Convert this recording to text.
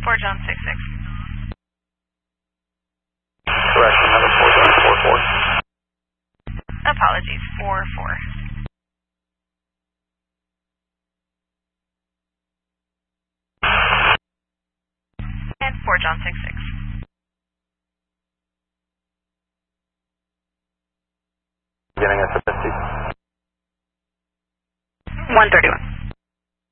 4 John 66. Correction, number 4 John 44. Apologies, 4-4. And 4 John 66. Beginning at the